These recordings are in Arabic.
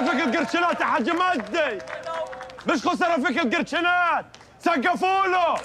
فيك القرشنات يا حاج مجدي، مش خسر فيك القرشنات، سقفوا له.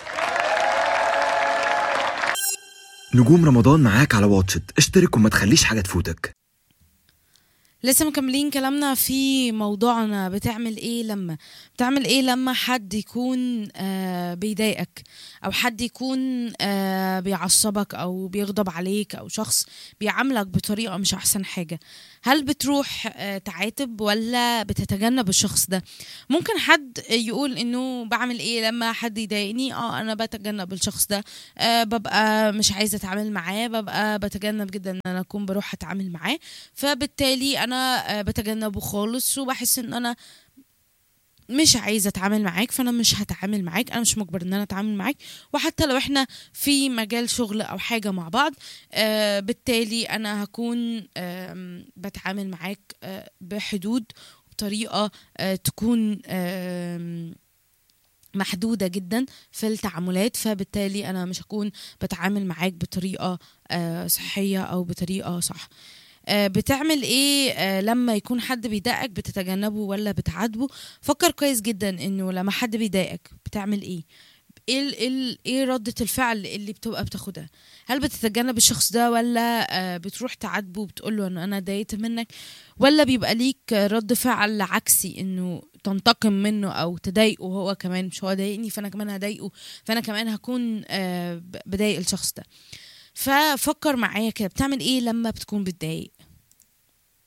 نجوم رمضان معاك على واتشت، اشترك وما تخليش حاجة تفوتك. لسه مكملين كلامنا في موضوعنا. بتعمل ايه لما حد يكون بيضايقك، او حد يكون بيعصبك او بيغضب عليك، او شخص بيعاملك بطريقة مش احسن حاجة؟ هل بتروح تعاتب ولا بتتجنب الشخص ده؟ ممكن حد يقول انه بعمل ايه لما حد يضايقني؟ انا بتجنب الشخص ده، ببقى مش عايزة اتعامل معاه، ببقى بتجنب جدا ان انا اكون بروح اتعامل معاه، فبالتالي انا بتجنبه خالص، وبحس ان انا مش عايزه اتعامل معاك، فانا مش هتعامل معاك، انا مش مجبر ان انا اتعامل معاك. وحتى لو احنا في مجال شغل او حاجه مع بعض، بالتالي انا هكون بتعامل معاك بحدود، بطريقه تكون محدودة جدا في التعاملات، فبالتالي أنا مش هكون بتعامل معاك بطريقة صحية أو بطريقة صح. بتعمل ايه لما يكون حد بيضايقك؟ بتتجنبه ولا بتعاتبه؟ فكر كويس جدا انه لما حد بيضايقك بتعمل ايه. ايه ردة الفعل اللي بتبقى بتاخدها؟ هل بتتجنب الشخص ده، ولا بتروح تعاتبه وبتقوله انه انا ضايقت منك، ولا بيبقى ليك رد فعل عكسي انه تنتقم منه او تضايقه هو كمان؟ مش هو ضايقني فانا كمان هضايقه، فانا كمان هكون بضايق الشخص ده. ففكر معايا كده، بتعمل ايه لما بتكون بتضايق؟